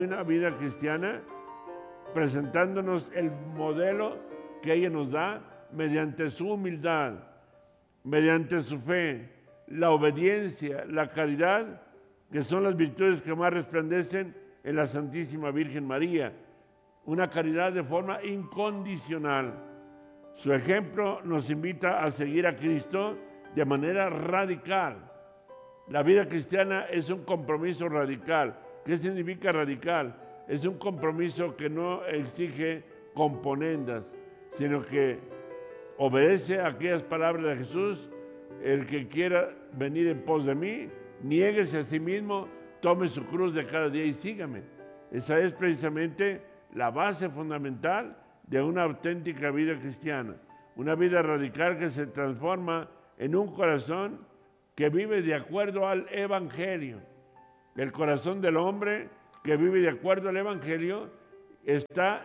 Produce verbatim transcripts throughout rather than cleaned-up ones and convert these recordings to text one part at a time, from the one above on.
una vida cristiana presentándonos el modelo que ella nos da mediante su humildad, mediante su fe, la obediencia, la caridad, que son las virtudes que más resplandecen en la Santísima Virgen María. Una caridad de forma incondicional. Su ejemplo nos invita a seguir a Cristo de manera radical. La vida cristiana es un compromiso radical. ¿Qué significa radical? Es un compromiso que no exige componendas, sino que obedece a aquellas palabras de Jesús: el que quiera venir en pos de mí, niéguese a sí mismo, tome su cruz de cada día y sígame. Esa es precisamente la base fundamental de una auténtica vida cristiana, una vida radical que se transforma en un corazón que vive de acuerdo al Evangelio. El corazón del hombre que vive de acuerdo al Evangelio está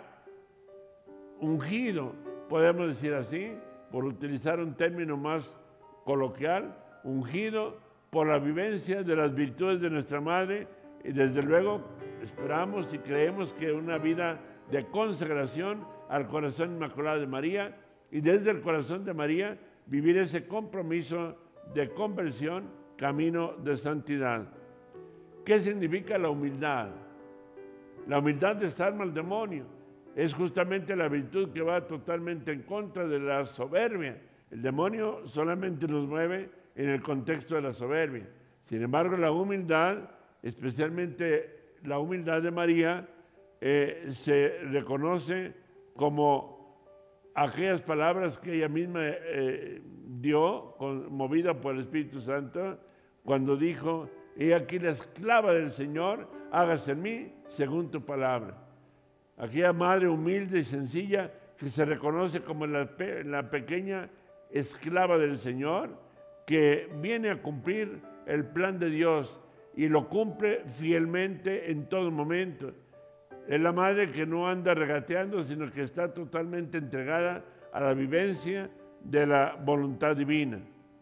ungido, podemos decir así, por utilizar un término más coloquial, ungido por la vivencia de las virtudes de nuestra Madre, y desde luego esperamos y creemos que una vida de consagración al corazón inmaculado de María, y desde el corazón de María vivir ese compromiso de conversión, camino de santidad. ¿Qué significa la humildad? La humildad desarma al demonio. Es justamente la virtud que va totalmente en contra de la soberbia. El demonio solamente nos mueve en el contexto de la soberbia. Sin embargo, la humildad, especialmente la humildad de María, eh, se reconoce como aquellas palabras que ella misma eh, dio, con, movida por el Espíritu Santo, cuando dijo: he aquí la esclava del Señor, hágase en mí según tu palabra. Aquella madre humilde y sencilla que se reconoce como la, pe la pequeña esclava del Señor, que viene a cumplir el plan de Dios y lo cumple fielmente en todo momento. Es la madre que no anda regateando, sino que está totalmente entregada a la vivencia de la voluntad divina.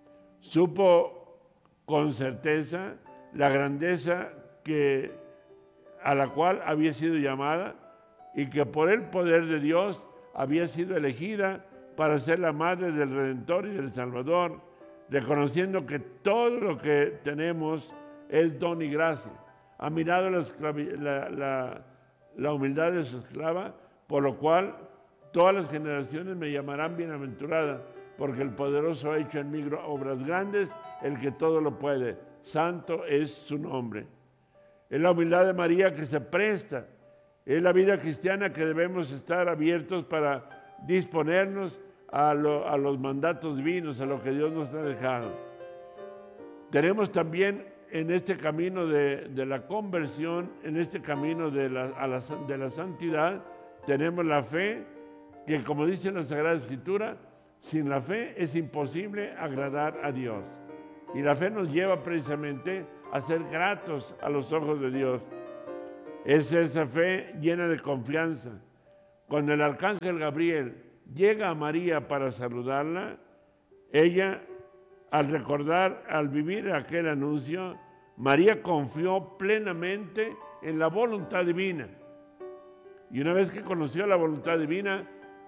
Supo con certeza la grandeza que, a la cual había sido llamada, y que por el poder de Dios había sido elegida para ser la madre del Redentor y del Salvador, reconociendo que todo lo que tenemos es don y gracia. Ha mirado la, la, la, la humildad de su esclava, por lo cual todas las generaciones me llamarán bienaventurada, porque el poderoso ha hecho en mí obras grandes, el que todo lo puede. Santo es su nombre. Es la humildad de María que se presta. Es la vida cristiana que debemos estar abiertos para disponernos a, lo, a los mandatos divinos, a lo que Dios nos ha dejado. Tenemos también en este camino de, de la conversión, en este camino de la, a la, de la santidad, tenemos la fe, que como dice la Sagrada Escritura, sin la fe es imposible agradar a Dios. Y la fe nos lleva precisamente a ser gratos a los ojos de Dios. Es esa fe llena de confianza. Cuando el arcángel Gabriel llega a María para saludarla, ella, al recordar, al vivir aquel anuncio, María confió plenamente en la voluntad divina. Y una vez que conoció la voluntad divina,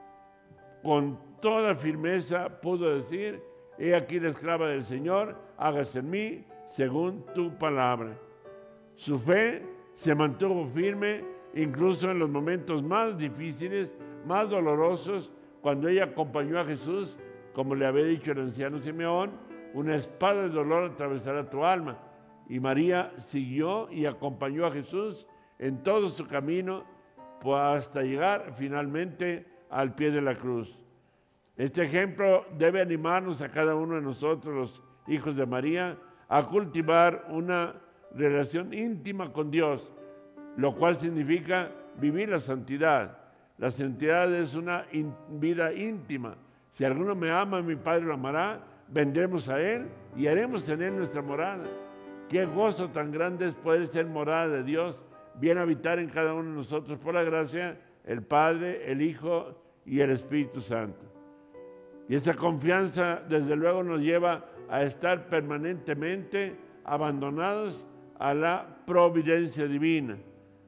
con toda firmeza pudo decir: he aquí la esclava del Señor, hágase en mí según tu palabra. Su fe se mantuvo firme incluso en los momentos más difíciles, más dolorosos, cuando ella acompañó a Jesús, como le había dicho el anciano Simeón: una espada de dolor atravesará tu alma. Y María siguió y acompañó a Jesús en todo su camino, pues hasta llegar finalmente al pie de la cruz. Este ejemplo debe animarnos a cada uno de nosotros, los hijos de María, a cultivar una relación íntima con Dios, lo cual significa vivir la santidad. La santidad es una in, vida íntima. Si alguno me ama, mi Padre lo amará, vendremos a Él y haremos en Él nuestra morada. Qué gozo tan grande es poder ser morada de Dios, bien habitar en cada uno de nosotros por la gracia, el Padre, el Hijo y el Espíritu Santo. Y esa confianza, desde luego, nos lleva a estar permanentemente abandonados a la providencia divina.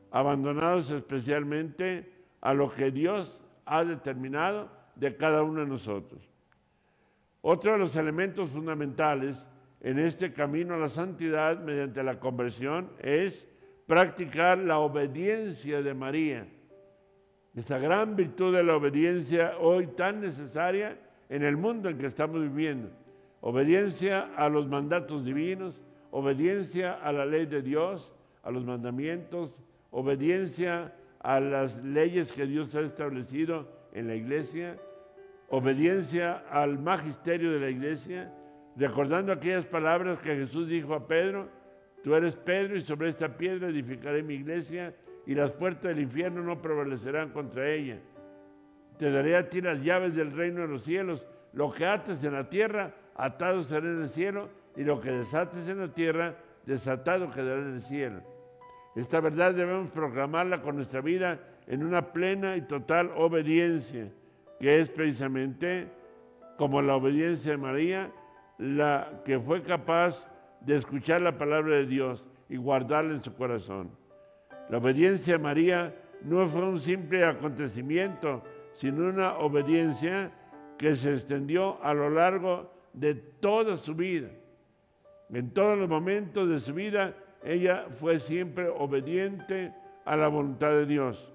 abandonados especialmente a lo que Dios ha determinado de cada uno de nosotros. Otro de los elementos fundamentales en este camino a la santidad mediante la conversión es practicar la obediencia de María. Esa gran virtud de la obediencia hoy tan necesaria en el mundo en que estamos viviendo. Obediencia a los mandatos divinos, obediencia a la ley de Dios, a los mandamientos, obediencia a las leyes que Dios ha establecido en la iglesia, obediencia al magisterio de la iglesia, recordando aquellas palabras que Jesús dijo a Pedro: tú eres Pedro y sobre esta piedra edificaré mi iglesia y las puertas del infierno no prevalecerán contra ella. Te daré a ti las llaves del reino de los cielos. Lo que ates en la tierra, atado será en el cielo, y lo que desates en la tierra, desatado quedará en el cielo. Esta verdad debemos proclamarla con nuestra vida en una plena y total obediencia, que es precisamente como la obediencia de María, la que fue capaz de escuchar la palabra de Dios y guardarla en su corazón. La obediencia de María no fue un simple acontecimiento, sino una obediencia que se extendió a lo largo de toda su vida. En todos los momentos de su vida, ella fue siempre obediente a la voluntad de Dios.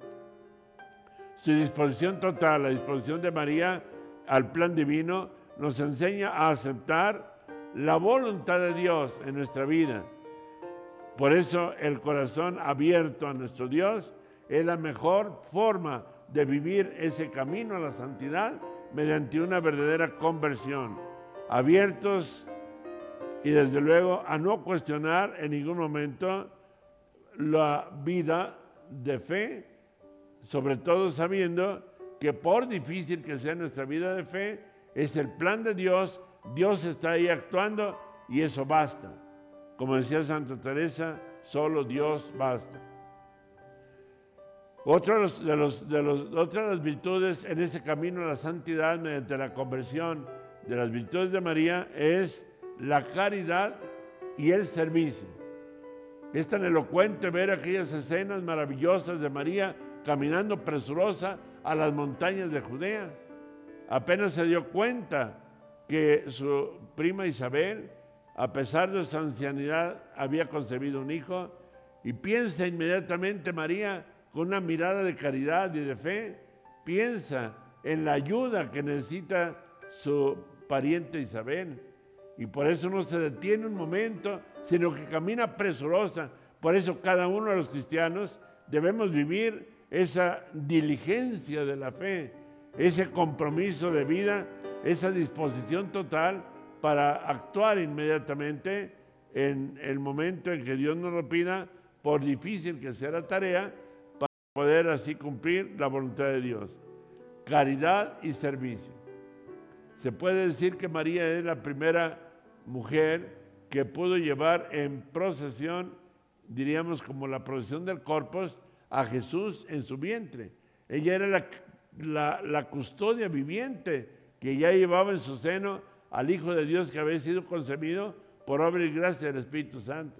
Su disposición total, la disposición de María al plan divino, nos enseña a aceptar la voluntad de Dios en nuestra vida. Por eso el corazón abierto a nuestro Dios es la mejor forma de vivir ese camino a la santidad mediante una verdadera conversión. Abiertos y desde luego a no cuestionar en ningún momento la vida de fe, sobre todo sabiendo que por difícil que sea nuestra vida de fe, es el plan de Dios, Dios está ahí actuando y eso basta. Como decía Santa Teresa, solo Dios basta. Otra de, los, de, los, de, los, otra de las virtudes en este camino a la santidad mediante la conversión de las virtudes de María es la caridad y el servicio. Es tan elocuente ver aquellas escenas maravillosas de María caminando presurosa a las montañas de Judea. Apenas se dio cuenta que su prima Isabel, a pesar de su ancianidad, había concebido un hijo, y piensa inmediatamente María con una mirada de caridad y de fe, piensa en la ayuda que necesita su pariente Isabel, y por eso no se detiene un momento, sino que camina presurosa. Por eso cada uno de los cristianos debemos vivir esa diligencia de la fe, ese compromiso de vida, esa disposición total para actuar inmediatamente en el momento en que Dios nos lo pida, por difícil que sea la tarea, para poder así cumplir la voluntad de Dios. Caridad y servicio. Se puede decir que María es la primera mujer que pudo llevar en procesión, diríamos como la procesión del Corpus, a Jesús en su vientre. Ella era la, la, la custodia viviente que ya llevaba en su seno al Hijo de Dios que había sido concebido por obra y gracia del Espíritu Santo.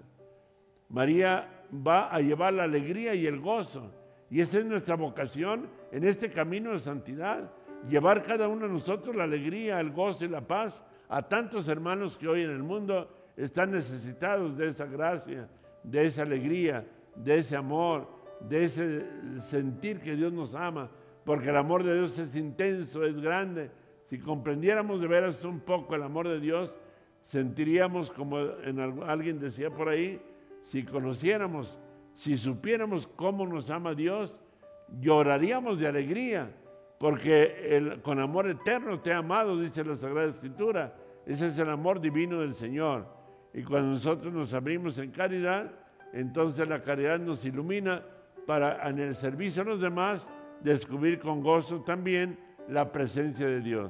María va a llevar la alegría y el gozo, y esa es nuestra vocación en este camino de santidad, llevar cada uno de nosotros la alegría, el gozo y la paz a tantos hermanos que hoy en el mundo están necesitados de esa gracia, de esa alegría, de ese amor, de ese sentir que Dios nos ama, porque el amor de Dios es intenso, es grande. Si comprendiéramos de veras un poco el amor de Dios, sentiríamos, como en algo, alguien decía por ahí, si conociéramos, si supiéramos cómo nos ama Dios, lloraríamos de alegría, porque el, con amor eterno te ha amado, dice la Sagrada Escritura. Ese es el amor divino del Señor. Y cuando nosotros nos abrimos en caridad, entonces la caridad nos ilumina para en el servicio a los demás descubrir con gozo también la presencia de Dios.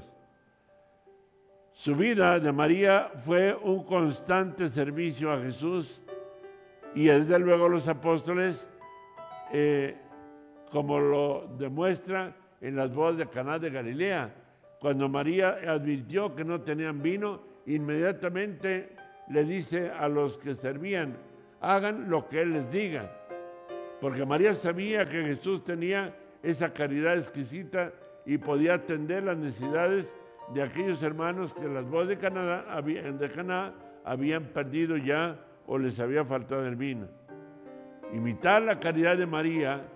Su vida de María fue un constante servicio a Jesús, y desde luego los apóstoles, eh, como lo demuestra en las bodas de Caná de Galilea, cuando María advirtió que no tenían vino, inmediatamente le dice a los que servían: hagan lo que Él les diga, porque María sabía que Jesús tenía esa caridad exquisita y podía atender las necesidades de aquellos hermanos que en las bodas de Caná, de Caná habían perdido ya o les había faltado el vino. Imitar la caridad de María,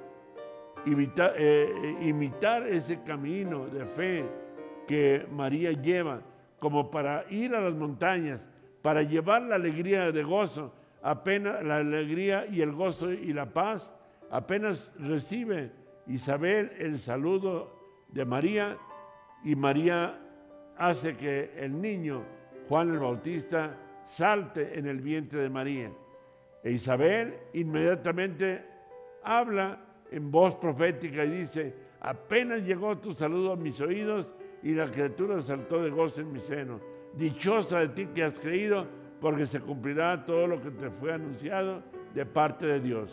imitar, eh, imitar ese camino de fe que María lleva, como para ir a las montañas, para llevar la alegría de gozo, apenas la alegría y el gozo y la paz, apenas recibe Isabel el saludo de María, y María hace que el niño Juan el Bautista salte en el vientre de María. E Isabel inmediatamente habla en voz profética y dice: apenas llegó tu saludo a mis oídos y la criatura saltó de gozo en mi seno. Dichosa de ti que has creído, porque se cumplirá todo lo que te fue anunciado de parte de Dios.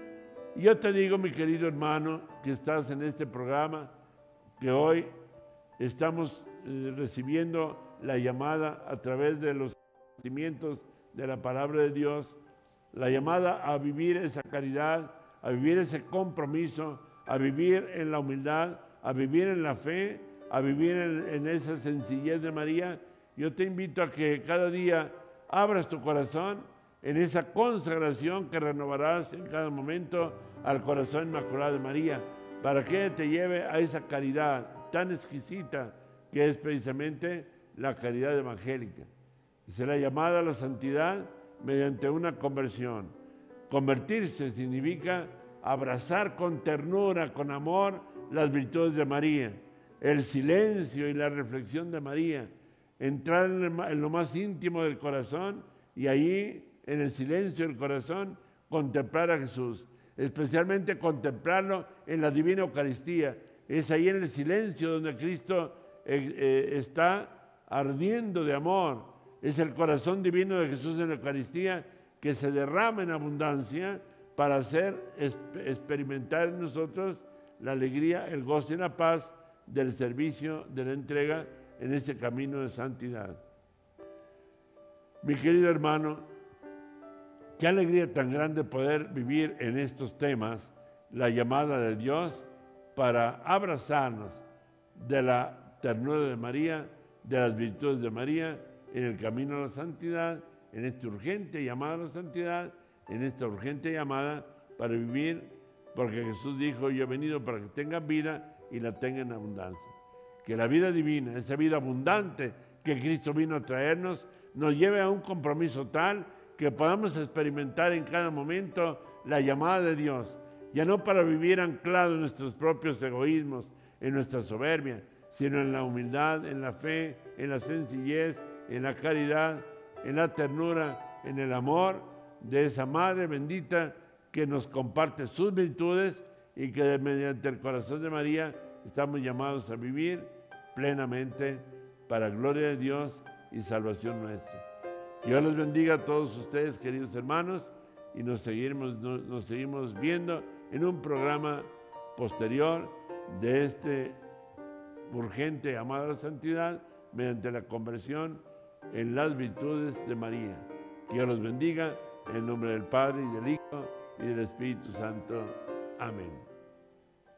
Y yo te digo, mi querido hermano, que estás en este programa, que hoy estamos eh, recibiendo la llamada a través de los sentimientos de la palabra de Dios, la llamada a vivir esa caridad, a vivir ese compromiso, a vivir en la humildad, a vivir en la fe, a vivir en, en esa sencillez de María. Yo te invito a que cada día abras tu corazón en esa consagración que renovarás en cada momento al corazón inmaculado de María, para que te lleve a esa caridad tan exquisita que es precisamente la caridad evangélica. Y será llamada a la santidad mediante una conversión. Convertirse significa abrazar con ternura, con amor, las virtudes de María, el silencio y la reflexión de María, entrar en lo más íntimo del corazón y ahí, en el silencio del corazón, contemplar a Jesús, especialmente contemplarlo en la Divina Eucaristía. Es ahí en el silencio donde Cristo eh, eh, está ardiendo de amor. Es el corazón divino de Jesús en la Eucaristía que se derrama en abundancia para hacer experimentar en nosotros la alegría, el gozo y la paz del servicio, de la entrega en ese camino de santidad. Mi querido hermano, qué alegría tan grande poder vivir en estos temas la llamada de Dios para abrazarnos de la ternura de María, de las virtudes de María, en el camino a la santidad, en esta urgente llamada a la santidad, en esta urgente llamada para vivir, porque Jesús dijo: yo he venido para que tengan vida y la tengan en abundancia. Que la vida divina, esa vida abundante que Cristo vino a traernos, nos lleve a un compromiso tal que podamos experimentar en cada momento la llamada de Dios, ya no para vivir anclados en nuestros propios egoísmos, en nuestra soberbia, sino en la humildad, en la fe, en la sencillez, en la caridad, en la ternura, en el amor de esa Madre bendita que nos comparte sus virtudes y que mediante el corazón de María estamos llamados a vivir plenamente para gloria de Dios y salvación nuestra. Dios los bendiga a todos ustedes, queridos hermanos, y nos seguimos, nos, nos seguimos viendo en un programa posterior de este urgente llamado a la santidad mediante la conversión en las virtudes de María. Dios los bendiga en el nombre del Padre y del Hijo y del Espíritu Santo. Amén.